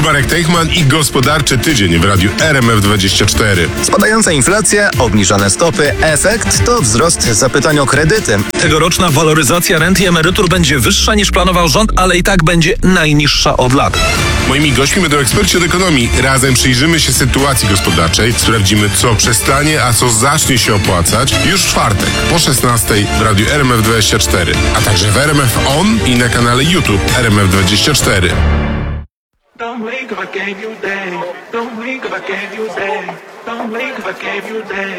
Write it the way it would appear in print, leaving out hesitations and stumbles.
Tu Marek Teichman i gospodarczy tydzień w radiu RMF24. Spadająca inflacja, obniżone stopy. Efekt to wzrost zapytań o kredyty. Tegoroczna waloryzacja rent i emerytur będzie wyższa niż planował rząd, ale i tak będzie najniższa od lat. Moimi gośćmi będą eksperci od ekonomii. Razem przyjrzymy się sytuacji gospodarczej, sprawdzimy, co przestanie, a co zacznie się opłacać już w czwartek po 16 w radiu RMF24, a także w RMF On i na kanale YouTube RMF24. Don't blink if I gave you day. Don't blink if I gave you day. Don't blink if I gave you day.